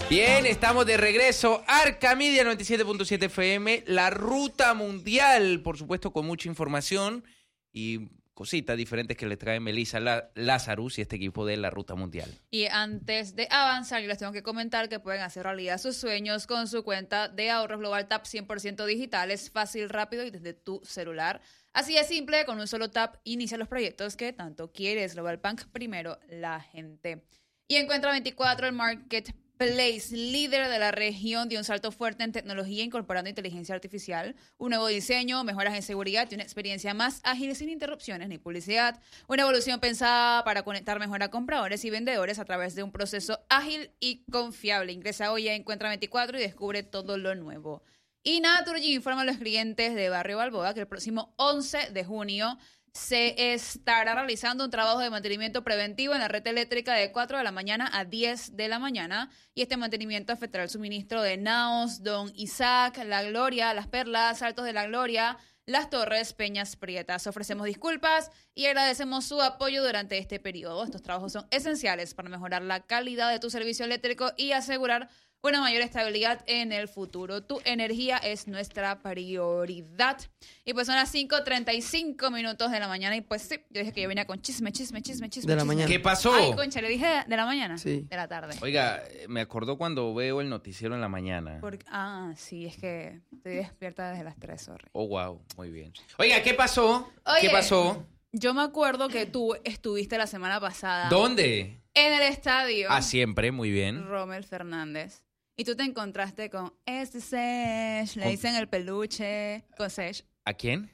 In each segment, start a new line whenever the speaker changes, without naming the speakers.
Bien, estamos de regreso. Arcamedia 97.7 FM, la ruta mundial, por supuesto, con mucha información y cositas diferentes que le trae Melissa Lazarus y este equipo de la ruta mundial.
Y antes de avanzar, yo les tengo que comentar que pueden hacer realidad sus sueños con su cuenta de ahorros Global Tap 100% digital. Es fácil, rápido y desde tu celular. Así de simple, con un solo tap inicia los proyectos que tanto quieres. Global Bank, primero la gente. Y Encuentra 24, el marketplace líder de la región, dio un salto fuerte en tecnología incorporando inteligencia artificial, un nuevo diseño, mejoras en seguridad y una experiencia más ágil sin interrupciones ni publicidad. Una evolución pensada para conectar mejor a compradores y vendedores a través de un proceso ágil y confiable. Ingresa hoy a Encuentra 24 y descubre todo lo nuevo. Y Naturgy informa a los clientes de Barrio Balboa que el próximo 11 de junio se estará realizando un trabajo de mantenimiento preventivo en la red eléctrica de 4 de la mañana a 10 de la mañana. Y este mantenimiento afectará el suministro de Naos, Don Isaac, La Gloria, Las Perlas, Altos de la Gloria, Las Torres, Peñas Prietas. Ofrecemos disculpas y agradecemos su apoyo durante este periodo. Estos trabajos son esenciales para mejorar la calidad de tu servicio eléctrico y asegurar una mayor estabilidad en el futuro. Tu energía es nuestra prioridad. Y pues son las 5:35 de la mañana. Y pues sí, yo dije que yo venía con chisme.
De la mañana.
¿Qué pasó?
Ay, concha, le dije de la mañana.
Sí.
De la tarde.
Oiga, me acordó cuando veo el noticiero en la mañana.
Sí, es que estoy despierta desde las 3, sorry.
Oh, wow, muy bien. Oiga, ¿qué pasó?
Oye,
¿Qué pasó?
Yo me acuerdo que tú estuviste la semana pasada.
¿Dónde?
En el estadio.
Siempre, muy bien.
Rommel Fernández. Y tú te encontraste con Sesh, le dicen el peluche, con Sesh.
¿A quién?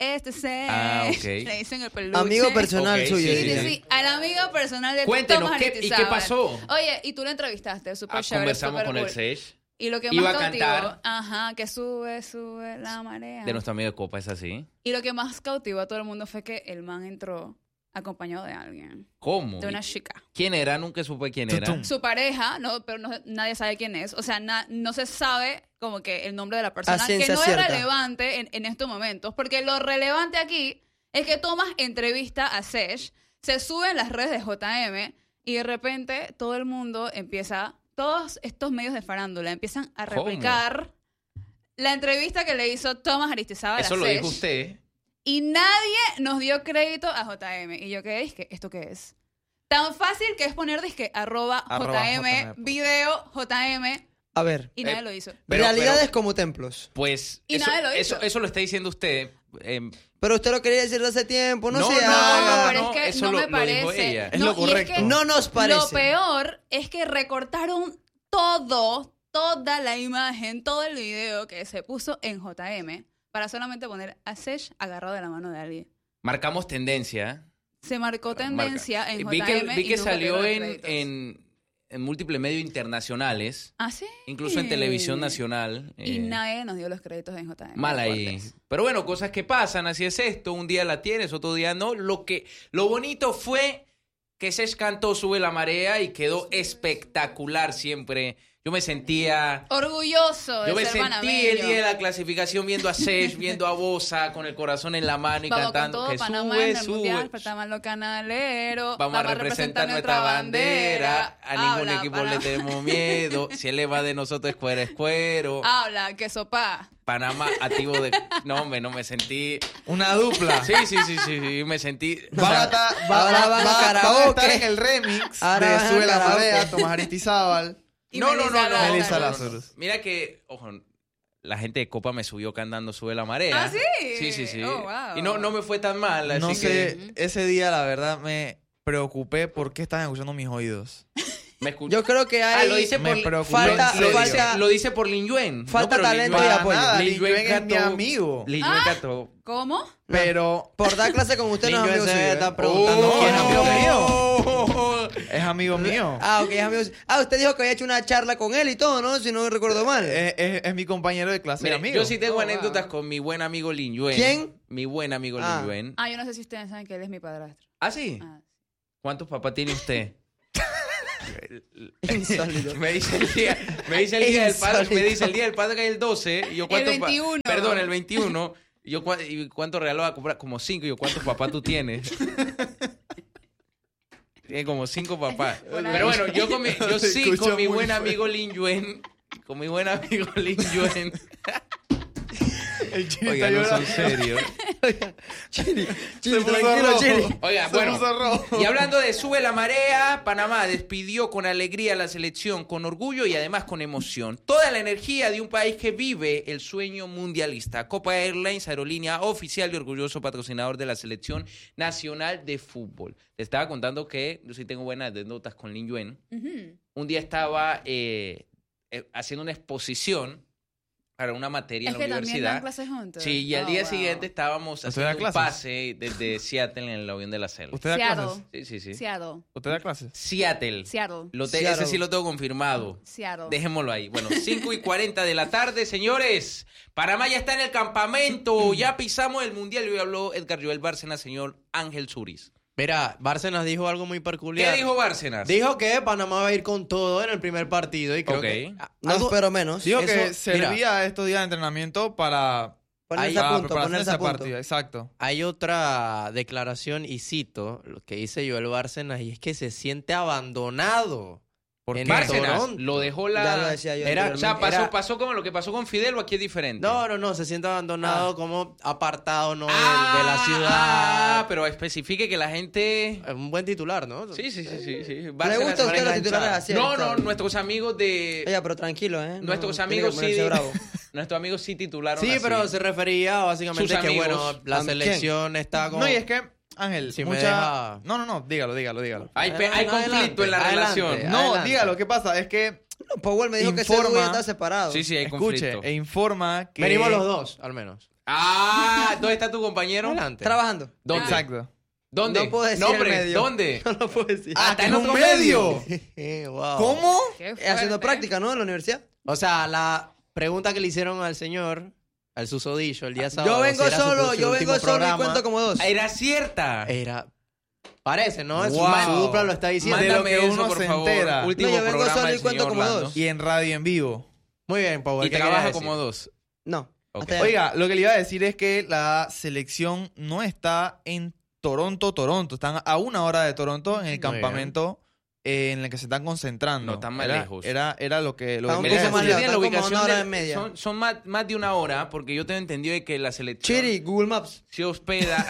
Sesh,
ok.
le dicen el peluche.
Amigo personal
Ok,
suyo.
Sí, al amigo personal de
Cuéntenos,
Tomás
¿y qué pasó?
Oye, y tú lo entrevistaste, súper chévere,
Conversamos
súper
con el
cool.
Sesh.
Y lo que
Iba
más
a
cautivó,
cantar.
que sube la marea.
De nuestro amigo de Copa, ¿es así?
Y lo que más cautivó a todo el mundo fue que el man entró acompañado de alguien,
¿Cómo?
de una chica.
¿Quién era? Nunca supe quién era.
Su pareja, pero nadie sabe quién es. O sea, no se sabe como que el nombre de la persona, que no
cierta.
es relevante en estos momentos. Porque lo relevante aquí es que Tomás entrevista a Sesh, se sube en las redes de JM y de repente todo el mundo empieza, todos estos medios de farándula empiezan a replicar la entrevista que le hizo Tomás Aristizábal a
Eso lo
Sesh.
dijo usted.
Y nadie nos dio crédito a JM. Y yo, ¿qué dije? ¿Esto qué es? Tan fácil que es poner disque arroba JM, video JM.
A ver,
Y nadie lo hizo.
realidades como templos.
Pues
Y nadie lo hizo.
eso lo está diciendo usted.
Pero usted lo quería decir hace tiempo, no se
No,
haga.
pero es que
eso
no me
lo dijo
parece.
ella.
Es lo correcto.
No nos parece.
Lo peor es que recortaron toda la imagen, todo el video que se puso en JM para solamente poner a Sesh agarrado de la mano de alguien.
Marcamos tendencia.
Se marcó tendencia en JM.
Vi que
y nunca
salió
dieron créditos.
en múltiples medios internacionales.
¿Ah, sí?
Incluso en televisión nacional.
Y nadie nos dio los créditos en JM.
Mal ahí.
Fuertes.
Pero bueno, cosas que pasan, así es esto. Un día la tienes, otro día no. Lo bonito fue que Sesh cantó Sube la Marea y quedó espectacular siempre. Yo me sentía...
Orgulloso de
Yo me
ser
sentí
panameño.
el día de la clasificación viendo a Sesh, viendo a Bosa con el corazón en la mano y
Vamos
cantando
con todo,
que
Panamá
sube,
en el mundial,
sube.
faltaban los canaleros.
Vamos a representar nuestra bandera. A ningún
Habla,
equipo
Panamá.
le tenemos miedo. Si él le va de nosotros, es cuero.
Habla, que sopa.
Panamá, activo de... No, hombre, no me sentí...
Una dupla.
Sí, me sentí...
Van a estar,
Ahora van a karaoke.
estar en el remix
Ahora van
de
a
Sube la
karaoke.
Marea, Tomás Aristizábal.
Y
No.
Melissa Lazarus.
Mira que, ojo, la gente de Copa me subió cantando Sube la Marea.
¿Ah, sí?
Sí.
Oh, wow.
Y no me fue tan mal, así
No
que...
sé, ese día la verdad me preocupé por qué estaban escuchando mis oídos.
Me escuché.
Yo creo que hay...
lo dice
Me
por...
preocupé.
falta-
lo,
falta-
dice, lo dice por Lin Yuen.
Falta
pero
talento
Lin
y
Yuen-
apoyo.
Nada,
Lin
Lin
Yuen
Yuen es mi
cantó-
amigo.
Lin Yuen cantó...
¿Cómo?
Pero...
Por dar clase con usted no es
Niño
amigo
ese
suyo.
está preguntando
Oh,
quién es amigo
mío. Es amigo mío.
Ok, es amigo suyo. Usted dijo que había hecho una charla con él y todo, ¿no? Si no recuerdo mal.
Es mi compañero de clase,
Mira,
amigo.
yo sí tengo
Oh,
anécdotas
wow.
con mi buen amigo Lin Yuen.
¿Quién?
Mi buen amigo
Ah.
Lin Yuen.
Yo no sé si ustedes saben que él es mi padrastro.
¿Ah, sí?
Ah.
¿Cuántos papás tiene usted?
Insólito.
Me dice el día del padre, me dice el día del padre que es el 12, y yo ¿cuántos
El 21.
Perdón, el 21. Y yo ¿y cuántos regalos va a comprar? Como 5, y yo ¿cuántos papás tú tienes? Tiene como 5 papás.
Bueno,
Pero bueno, yo
Se
sí
escucha
con mi
muy
buen
fuerte.
amigo Lin Yuen. Con mi buen amigo Lin Yuen.
El chino
Oiga,
está
no son
llorando.
serios.
Chili,
Se puso
tranquilo,
rojo.
Chili.
Oiga,
Se
bueno.
puso rojo.
Y hablando de sube la marea, Panamá despidió con alegría a la selección, con orgullo y además con emoción. Toda la energía de un país que vive el sueño mundialista. Copa Airlines, aerolínea oficial y orgulloso patrocinador de la selección nacional de fútbol. Te estaba contando que yo sí tengo buenas notas con Lin Yuen.
Ujú.
Un día estaba haciendo una exposición para una materia
Es
en
que
la
también dan
universidad.
clases juntos.
Sí, y al
Oh,
día
wow.
siguiente estábamos
¿Usted da
haciendo un
clases?
pase desde Seattle en el avión de la selva.
¿Usted da
Seattle.
clases?
Sí, sí, sí.
Seattle.
¿Usted da clases?
Seattle.
Seattle.
Seattle.
Ese sí lo tengo confirmado.
Seattle.
Dejémoslo ahí. Bueno, 5:40 de la tarde, señores. Panamá ya está en el campamento. Ya pisamos el mundial. Y hoy habló Edgar Joel Bárcenas, señor Ángel Suris.
Mira, Bárcenas dijo algo muy peculiar.
¿Qué dijo Bárcenas?
Dijo que Panamá va a ir con todo en el primer partido y creo
Ok.
que...
No espero menos.
Dijo
Eso,
que
mira.
servía estos días de entrenamiento para
Ponerse
para
a punto,
preparación de
ponerse a
ese
punto.
partido. Exacto.
Hay otra declaración, y cito, lo que dice Joel Bárcenas, y es que se siente abandonado.
¿Por
en
qué?
Bárcenas
Toronto.
lo dejó la...
Ya lo decía yo.
Era-
O sea,
anteriormente.
pasó como lo que pasó con Fidel o aquí es diferente.
No, se siente abandonado, como apartado, ¿no? de
Ah,
la ciudad.
pero especifique que la gente...
Es un buen titular, ¿no?
Sí.
¿Le
Bárcenas-
gusta a usted los
enganchar.
titulares así?
No,
Héctor?
nuestros amigos de...
Oye, pero tranquilo, ¿eh? No,
Nuestros
tiene
amigos
que ponerse
sí...
bravo.
Nuestros amigos sí titularon
Sí,
así.
pero se refería básicamente
Sus
que,
amigos.
bueno, la
¿A quién?
selección está como...
No, y es que, Ángel,
Si me
mucha...
deja-
No, dígalo.
Hay
Adelante,
conflicto en la
adelante.
relación.
No,
Adelante.
dígalo, ¿qué pasa? Es que
No, Powell me dijo que ese
Informa-
dúo ya está separado.
Sí, sí, hay
escuche
conflicto.
e informa que...
Venimos los dos, al menos.
Ah, ¿dónde está tu compañero?
Adelante.
Trabajando.
¿Dónde?
Exacto.
¿Dónde?
No puedo decir
Nombre,
el medio.
¿dónde?
No lo puedo decir.
Ah, está en
¿en
otro
un
medio.
Wow.
¿Cómo?
Qué
Haciendo
fuerte.
práctica, ¿no? En la universidad.
O sea, la pregunta que le hicieron al señor, al susodicho, el día sábado...
Yo vengo
si era su
solo, yo
último
vengo solo y
programa,
cuento como dos.
Era cierta.
Era... Parece, ¿no? Su-
Wow.
Su dupla lo está diciendo.
De lo
Mándame
que
eso,
uno
por
se
favor.
entera.
Último
No, yo vengo
programa
solo y
del
cuento
señor
como
Orlando.
dos.
Y en radio en vivo.
Muy bien, Pau.
Y
¿qué
trabaja
quería
como
decir?
dos.
No.
Ok.
hasta allá.
Oiga, lo que le iba a decir es que la selección no está en Toronto. Están a 1 hora de Toronto en el
Muy
campamento en el que se están concentrando.
No, están más
Era-
lejos.
Era lo que
Está un
quería
poco más
decir.
lejos.
Tienen la
está como
ubicación
una hora
de-
y media.
son más de 1 hora, porque yo tengo entendido de que la selección
Chiri, Google Maps.
se hospeda,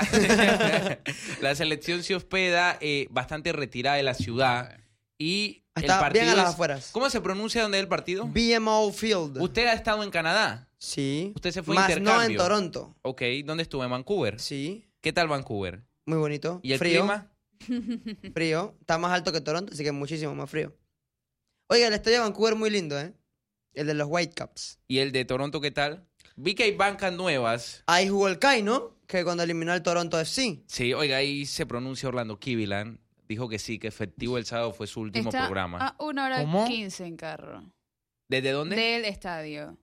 la selección se hospeda bastante retirada de la ciudad y el
Está
partido
bien a las
es-
afueras.
¿Cómo se pronuncia donde es el partido?
BMO Field.
Usted ha estado en Canadá.
Sí.
Usted se fue
Más
a intercambio.
no en Toronto.
Ok, ¿dónde estuvo? En Vancouver.
Sí.
¿Qué tal Vancouver?
Muy bonito.
¿Y el
frío.
clima?
Frío. Está más alto que Toronto, así que muchísimo más frío. Oiga, el estadio de Vancouver muy lindo, ¿eh? El de los Whitecaps.
¿Y el de Toronto qué tal? Vi que hay bancas nuevas.
Ahí jugó el Kai, ¿no? Que cuando eliminó al Toronto FC.
Sí, oiga, ahí se pronuncia Orlando Kivilan. Dijo que sí, que efectivo el sábado fue su último
Está
programa.
a 1 hora
¿Cómo?
15 en carro.
¿Desde dónde?
Del estadio.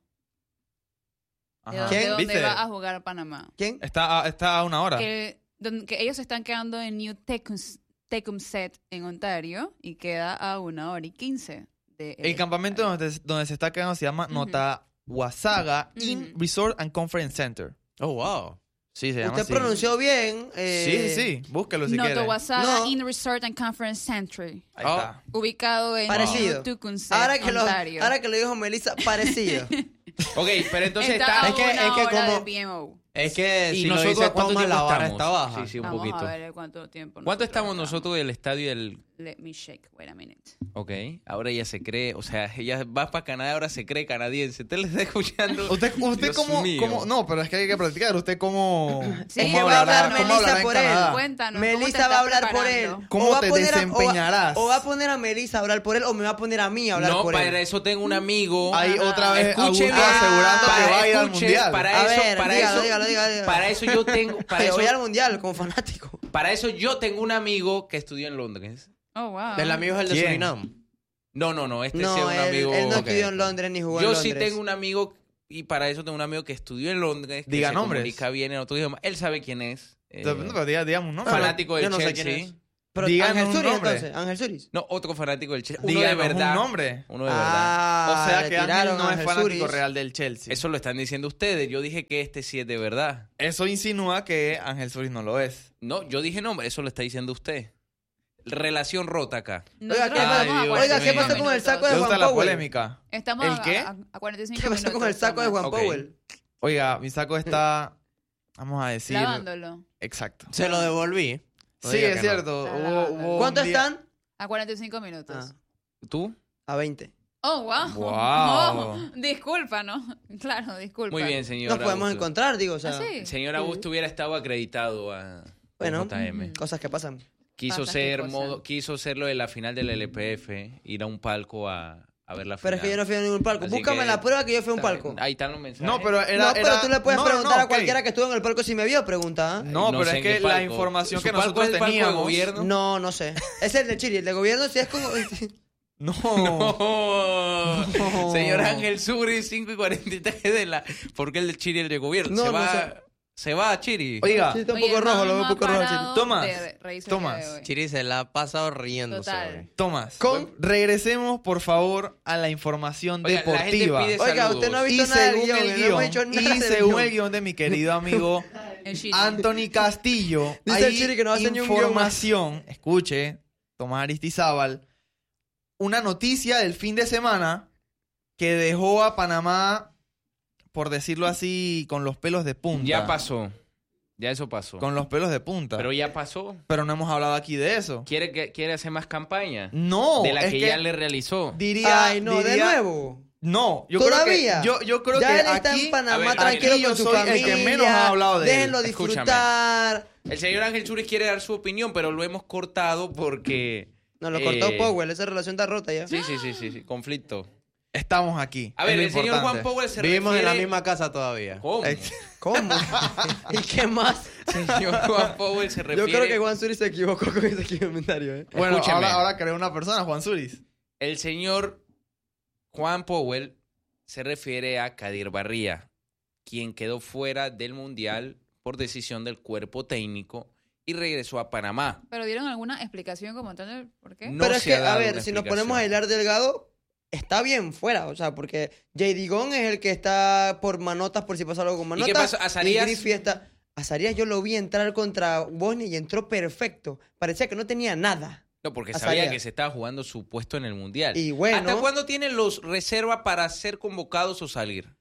Ajá.
De
¿Quién?
donde
¿Viste?
va a jugar Panamá.
¿Quién?
Está a 1 hora.
Que ellos se están quedando en New Tecumseh en Ontario y queda a 1 hora y 15.
El campamento donde se está quedando se llama
Ujú.
Notawasaga
Ujú.
Resort and Conference Center.
Oh, wow.
Sí, se llama
Usted
así.
pronunció bien.
Sí. Búsquelo si quiere.
Notawasaga
No.
In Resort and Conference Center.
Ahí
Oh.
está.
Ubicado en
Parecido.
New Tecumseh,
Ahora que
Ontario.
lo dijo Melissa, parecido.
Ok, pero entonces
está a
está...
es que
una hora
como-
del BMO.
Es que
¿Y
si lo
nosotros
dice
a cuánto
Thomas,
tiempo
la vara
estamos?
está baja.
Sí, sí, un
Vamos
poquito.
a ver cuánto tiempo.
¿Cuánto estamos
estamos?
nosotros del estadio y del...?
Let me shake. Wait a minute.
Ok, ahora ella se cree, o sea, ella va para Canadá, ahora se cree canadiense. ¿Usted le está escuchando?
Usted
Dios
cómo,
mío.
no, pero es que hay que practicar. Usted cómo,
Sí,
Es
¿cómo
que va a
hablará-
hablar
cómo
Melissa
en
por él.
Canadá?
Cuéntanos. ¿cómo te
Melissa va a
estás
hablar por él.
preparando?
¿Cómo
O va a
te
poner a-
desempeñarás?
O va a poner a Melissa a hablar por él o me va a poner a mí a hablar
No,
por
para
él.
eso tengo un amigo.
Ahí otra vez
Escuche
Augusto
bien.
asegurando que
Para-
va a ir al
escuche,
mundial.
para
A
eso,
ver,
para
dígalo,
eso,
dígalo.
para eso yo tengo, para
Yo voy al
eso,
mundial como fanático.
para eso yo tengo un amigo que estudió en Londres.
Oh, wow.
El amigo es el de
¿Quién?
Surinam.
No, este sí es
No,
un
él
amigo.
no
Ok.
estudió en Londres ni jugó en
Yo
Londres.
sí tengo un amigo y para eso tengo un amigo que estudió en Londres. Que
Diga
se
nombres.
comunica bien en otro idioma. Él sabe quién es.
No, pero digamos un nombre.
Fanático del
yo no sé
Chelsea.
quién es.
Pero
Díganos
Ángel
un
Suris,
nombre.
entonces. Ángel Suris.
No, otro fanático del Chelsea. Uno
Díganos
de verdad.
un nombre.
Uno de verdad.
Ah,
O sea
le
que Ángel
tiraron
no
a
es
Ángel
fanático
Suris.
real del Chelsea.
Eso lo están diciendo ustedes. Yo dije que este sí es de verdad.
Eso insinúa que Ángel Suris no lo es.
No, yo dije nombre. Eso lo está diciendo usted. relación rota acá.
Nosotros
¿qué
estamos
pasó?
a
Oiga, ¿qué
45
pasó con el saco de
¿Te
minutos.
gusta
Juan
la
Powell?
polémica?
Estamos
¿El qué?
a 45
¿Qué
minutos.
pasó con el saco de Juan
Ok.
Powell?
Oiga, mi saco está, vamos a decir...
Lavándolo.
Exacto.
Se lo devolví. No
Sí,
diga
es
que no.
cierto.
Está
Hubo
lavando.
un
¿Cuánto
día-
están?
A 45 minutos.
Ah,
¿Tú?
a 20.
Oh, wow.
Wow.
Oh, disculpa, ¿no? Claro, disculpa.
Muy bien, señor.
Nos podemos
Augusto.
encontrar, digo, o sea.
¿Ah, sí?
El señor Augusto hubiera estado acreditado a
Bueno,
JM.
cosas que pasan.
Quiso
Pasan,
ser
qué cosa.
quiso ser lo de la final del LPF, ir a un palco a ver la final.
Pero es que yo no fui a ningún palco.
Así
Búscame
que-
la prueba que yo fui a un palco.
Ahí están los mensajes.
No, pero era...
No, pero
era-
tú le puedes
no,
preguntar
no,
a
ok.
cualquiera que estuvo en el palco si me vio, pregunta. ¿ah?
No,
No
pero
sé
es
en
que
qué
la
palco.
información
¿Su
que
palco
nosotros
es el palco de
teníamos...
gobierno?
No sé. Es el de Chile, el de gobierno sí es como...
No.
No.
No.
Señor Ángel Suri, 5:43 de la... ¿Por qué el de Chiri el de gobierno?
No,
se,
no
va,
sé.
se va a Chiri.
Oiga,
Sí, está un
Oye,
poco rojo, lo veo
no
un poco
ha
rojo.
parado
Chile.
Tomás,
de reírse
Tomás.
el día de hoy.
Chiri se la ha pasado riéndose
Total.
hoy.
Tomás,
Con-
regresemos por favor a la información
Oiga, la gente
deportiva.
pide
Oiga,
saludos.
usted no ha
Y
visto nada del
según
guión,
el
no hemos dicho
guión,
nada
y
del
según
guión.
el guión de mi querido amigo
El Chiri.
Anthony Castillo,
Dice el
hay
Chiri que no hace ni un guión más.
información, escuche, Tomás Aristizábal, una noticia del fin de semana que dejó a Panamá, por decirlo así, con los pelos de punta.
Ya pasó. Ya eso pasó.
Con los pelos de punta.
Pero ya pasó.
Pero no hemos hablado aquí de eso.
¿Quiere hacer más campaña?
No,
de la
es
que ya le realizó.
Ay, no, de
diría-
nuevo.
No, yo
¿Todavía?
creo que yo creo
Ya
que
él está
aquí
en Panamá
a ver,
tranquilo
aquí yo
con su
soy el
familia.
que menos ha hablado de él.
Déjenlo
Escúchame.
disfrutar.
El señor Ángel Suri quiere dar su opinión, pero lo hemos cortado porque...
No, lo cortó Powell, esa relación está rota ya.
Sí, conflicto.
estamos aquí.
A ver,
es lo
el señor Juan
importante.
Powell se
Vivimos en la
refiere-
misma casa todavía.
¿Cómo?
¿Cómo? ¿Y qué más?
Señor Juan Powell se
Yo
refiere...
creo que Juan Suri se equivocó con ese comentario, ¿eh?
Bueno,
Escúcheme.
ahora creó una persona, Juan Suris.
El señor Juan Powell se refiere a Kadir Barría, quien quedó fuera del Mundial por decisión del cuerpo técnico y regresó a Panamá.
¿Pero dieron alguna explicación como tal? ¿Por qué?
No
Pero es
se
que,
ha dado
a ver,
una
si nos
explicación.
ponemos a hilar delgado, está bien fuera. O sea, porque J.D. Gon es el que está por manotas, por si pasa algo con
¿Y
manotas.
qué pasó? ¿Azarías?
Griffey está... Azarías yo lo vi entrar contra Bosnia y entró perfecto. Parecía que no tenía nada.
No, porque
Azaria.
sabía que se estaba jugando su puesto en el Mundial.
Y bueno...
¿Hasta cuándo tienen los reservas para ser convocados o salir?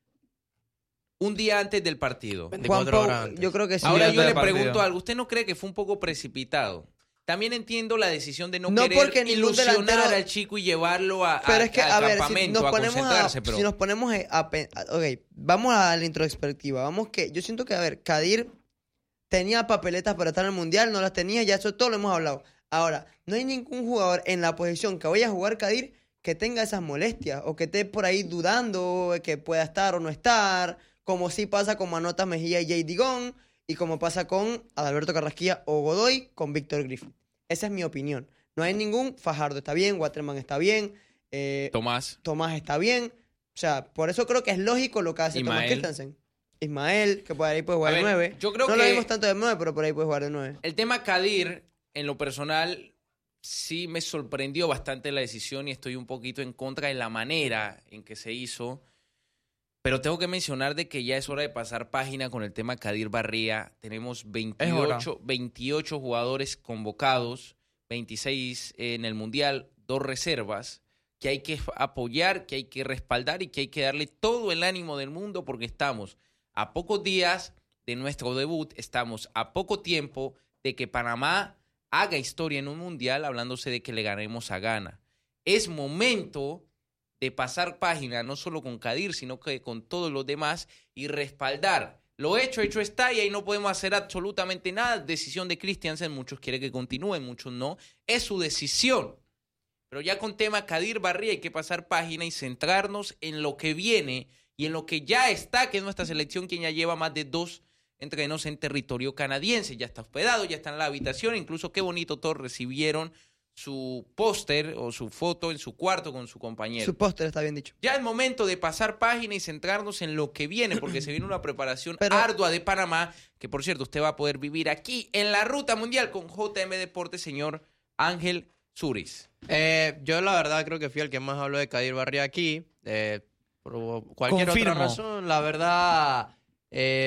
Un día antes del partido.
24
Juan
horas
Powell,
antes.
yo creo que sí.
Ahora
antes
yo
del
le
partido.
pregunto algo. ¿Usted no cree que fue un poco precipitado? También entiendo la decisión de no,
No,
querer
porque ningún
ilusionar
delantero-
al chico y llevarlo
Pero es que,
al
a ver, si
campamento,
nos
a
ponemos
concentrarse. Pero
si nos ponemos ok, vamos a la introspectiva. Vamos que, yo siento que, a ver, Kadir tenía papeletas para estar en el Mundial, no las tenía, ya eso todo lo hemos hablado. Ahora, no hay ningún jugador en la posición que vaya a jugar Kadir que tenga esas molestias o que esté por ahí dudando que pueda estar o no estar, como sí pasa con Manotas Mejía y J.D. Gon y como pasa con Adalberto Carrasquilla o Godoy con Víctor Griffith. Esa es mi opinión. No hay ningún Fajardo está bien, Waterman está bien,
Tomás,
Tomás está bien. O sea, por eso creo que es lógico lo que hace Tomás
Ismael.
Christensen. Ismael, que por ahí puede
A
jugar de
ver,
9.
yo creo
no
que-
lo vimos tanto de 9, pero por ahí puede jugar de 9.
el tema Kadir, en lo personal, sí me sorprendió bastante la decisión y estoy un poquito en contra de la manera en que se hizo. Pero tengo que mencionar de que ya es hora de pasar página con el tema Kadir Barría. Tenemos
Es hora.
28 jugadores convocados, 26 en el Mundial, 2 reservas, que hay que apoyar, que hay que respaldar y que hay que darle todo el ánimo del mundo porque estamos a pocos días de nuestro debut, estamos a poco tiempo de que Panamá haga historia en un Mundial, hablándose de que le ganemos a Ghana. Es momento de pasar página, no solo con Kadir, sino que con todos los demás y respaldar. Lo hecho está y ahí no podemos hacer absolutamente nada. Decisión de Christiansen, muchos quieren que continúe, muchos no. Es su decisión. Pero ya con tema Kadir Barría hay que pasar página y centrarnos en lo que viene y en lo que ya está, que es nuestra selección, quien ya lleva más de 2 entrenos en territorio canadiense. Ya está hospedado, ya está en la habitación. Incluso qué bonito todos recibieron su póster o su foto en su cuarto con su compañero.
Su póster está bien dicho.
Ya es momento de pasar página y centrarnos en lo que viene, porque se viene una preparación
Pero-
ardua de Panamá, que por cierto usted va a poder vivir aquí en la Ruta Mundial con JM Deportes, señor Ángel Suris.
Yo la verdad creo que fui el que más habló de Kadir Barría aquí. Por cualquier
Confirmo.
otra razón, la verdad,